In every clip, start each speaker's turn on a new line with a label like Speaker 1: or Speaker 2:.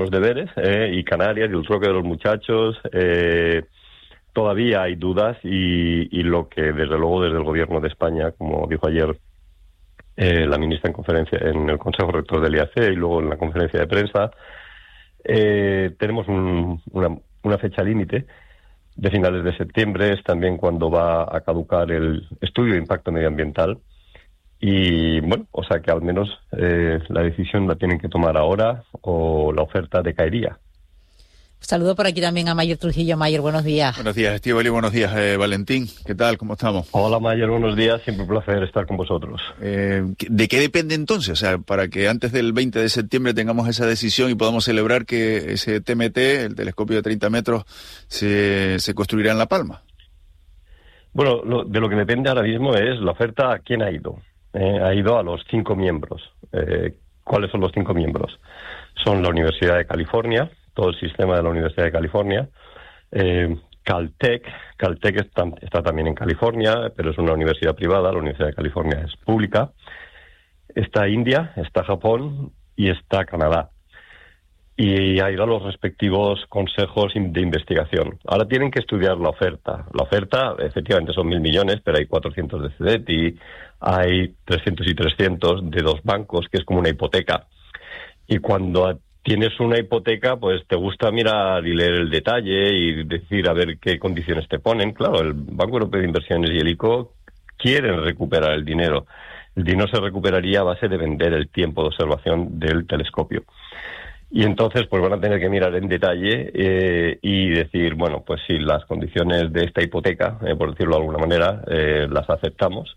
Speaker 1: los deberes, y Canarias y el troque de los muchachos, todavía hay dudas y lo que desde luego desde el Gobierno de España, como dijo ayer la ministra en conferencia en el Consejo Rector del IAC y luego en la conferencia de prensa, tenemos una fecha límite de finales de septiembre, es también cuando va a caducar el estudio de impacto medioambiental. Y bueno, o sea que al menos la decisión la tienen que tomar ahora o la oferta decaería.
Speaker 2: Saludo por aquí también a Mayer Trujillo. Mayer, buenos días.
Speaker 3: Buenos días, Estíbaliz, buenos días, Valentín. ¿Qué tal? ¿Cómo estamos?
Speaker 1: Hola, Mayer, buenos días. Siempre un placer estar con vosotros.
Speaker 3: ¿De qué depende entonces? O sea, para que antes del 20 de septiembre tengamos esa decisión y podamos celebrar que ese TMT, el telescopio de 30 metros, se construirá en La Palma.
Speaker 1: Bueno, de lo que depende ahora mismo es la oferta. ¿A quién ha ido? Ha ido a los 5 miembros. ¿Cuáles son los 5 miembros? Son la Universidad de California, todo el sistema de la Universidad de California, Caltech está también en California, pero es una universidad privada, la Universidad de California es pública, está India, está Japón y está Canadá. Y ha ido a los respectivos consejos de investigación. Ahora tienen que estudiar la oferta. La oferta, efectivamente, son 1.000 millones, pero hay 400 de CEDETI, hay 300 y 300 de 2 bancos, que es como una hipoteca. Y cuando tienes una hipoteca, pues te gusta mirar y leer el detalle y decir a ver qué condiciones te ponen. Claro, el Banco Europeo de Inversiones y el ICO quieren recuperar el dinero. El dinero se recuperaría a base de vender el tiempo de observación del telescopio. Y entonces pues van a tener que mirar en detalle y decir, bueno, pues si las condiciones de esta hipoteca, por decirlo de alguna manera, las aceptamos,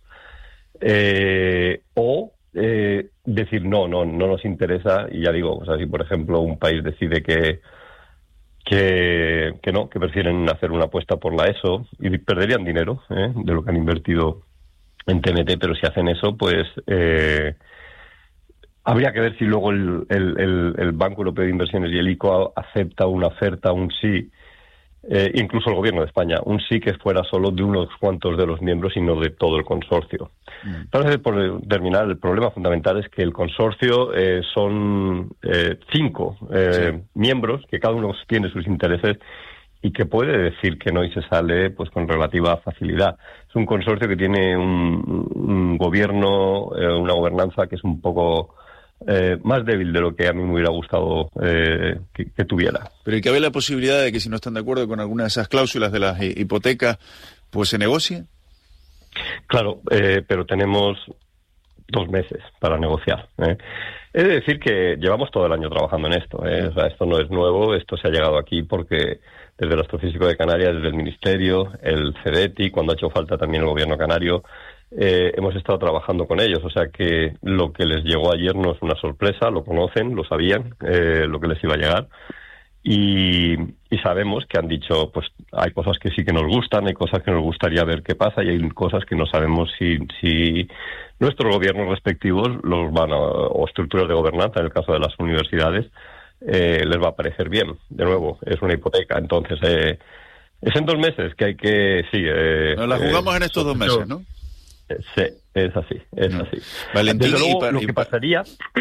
Speaker 1: o decir no nos interesa. Y ya digo, o sea, si por ejemplo un país decide que prefieren hacer una apuesta por la ESO y perderían dinero de lo que han invertido en TMT, pero si hacen eso, pues habría que ver si luego el Banco Europeo de Inversiones y el ICO acepta una oferta, un sí, incluso el Gobierno de España, un sí que fuera solo de unos cuantos de los miembros y no de todo el consorcio. Entonces, por terminar, el problema fundamental es que el consorcio son 5 miembros, que cada uno tiene sus intereses y que puede decir que no y se sale pues con relativa facilidad. Es un consorcio que tiene un gobierno, una gobernanza que es un poco más débil de lo que a mí me hubiera gustado que tuviera.
Speaker 3: Pero ¿y cabe la posibilidad de que si no están de acuerdo con alguna de esas cláusulas de las hipotecas, pues se negocie?
Speaker 1: Claro, pero tenemos 2 meses para negociar. He de decir que llevamos todo el año trabajando en esto. O sea, esto no es nuevo, esto se ha llegado aquí porque desde el Astrofísico de Canarias, desde el Ministerio, el CEDETI, cuando ha hecho falta también el Gobierno canario, hemos estado trabajando con ellos. O sea que lo que les llegó ayer no es una sorpresa, lo conocen, lo sabían, lo que les iba a llegar. Y sabemos que han dicho, pues hay cosas que sí que nos gustan, hay cosas que nos gustaría ver qué pasa y hay cosas que no sabemos si nuestros gobiernos respectivos los van o estructuras de gobernanza, en el caso de las universidades, les va a parecer bien. De nuevo, es una hipoteca, entonces es en 2 meses que hay que... Sí,
Speaker 3: nos la jugamos en estos 2 meses, ¿no?
Speaker 1: Sí, es así, es así.
Speaker 3: Valentín,
Speaker 1: desde luego, lo que pasaría...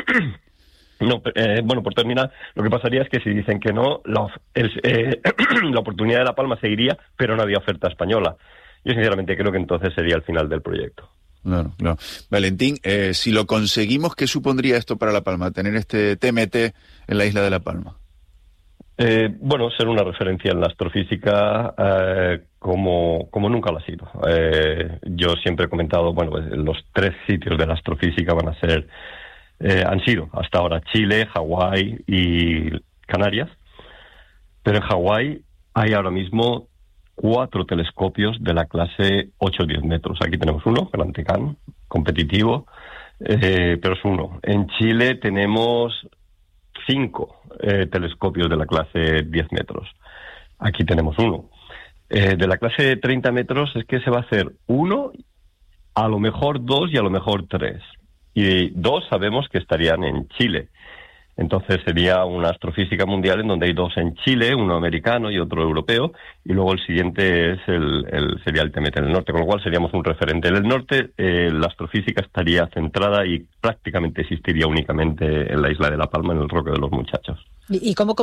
Speaker 1: bueno, por terminar, lo que pasaría es que si dicen que no, la oportunidad de La Palma seguiría, pero no había oferta española. Yo sinceramente creo que entonces sería el final del proyecto.
Speaker 3: Claro. Valentín, si lo conseguimos, ¿qué supondría esto para La Palma, tener este TMT en la isla de La Palma?
Speaker 1: Bueno, ser una referencia en la astrofísica como nunca lo ha sido. Yo siempre he comentado, bueno, pues los 3 sitios de la astrofísica van a ser... han sido hasta ahora Chile, Hawái y Canarias, pero en Hawái hay ahora mismo 4 telescopios de la clase 8-10 metros. Aquí tenemos uno, Gran Tecán, competitivo, pero es uno. En Chile tenemos 5 telescopios de la clase 10 metros. Aquí tenemos uno. De la clase 30 metros es que se va a hacer 1, a lo mejor 2 y a lo mejor 3. Y 2 sabemos que estarían en Chile. Entonces sería una astrofísica mundial en donde hay 2 en Chile, uno americano y otro europeo, y luego el siguiente es sería el TMT en el norte, con lo cual seríamos un referente. En el norte la astrofísica estaría centrada y prácticamente existiría únicamente en la isla de La Palma, en el Roque de los Muchachos.
Speaker 2: ¿Y cómo